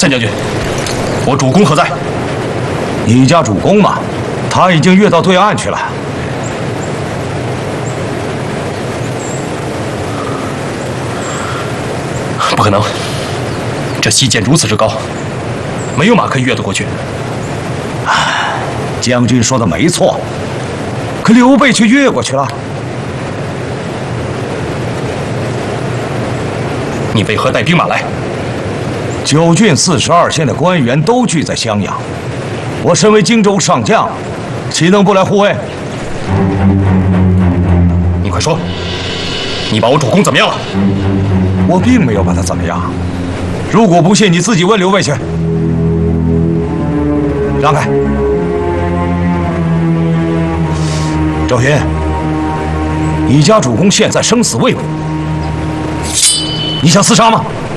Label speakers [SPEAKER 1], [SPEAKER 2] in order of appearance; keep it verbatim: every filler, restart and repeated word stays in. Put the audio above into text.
[SPEAKER 1] 参将军，我主公何在？
[SPEAKER 2] 你家主公嘛，他已经越到对岸去了。
[SPEAKER 1] 不可能，这西涧如此之高，没有马可以越得过去。
[SPEAKER 2] 将军说的没错，可刘备却越过去了。
[SPEAKER 1] 你为何带兵马来？
[SPEAKER 2] 九郡四十二县的官员都聚在襄阳，我身为荆州上将，岂能不来护卫？
[SPEAKER 1] 你快说，你把我主公怎么样了？
[SPEAKER 2] 我并没有把他怎么样。如果不信，你自己问刘备去。让开。赵云，你家主公现在生死未卜，你想自杀吗？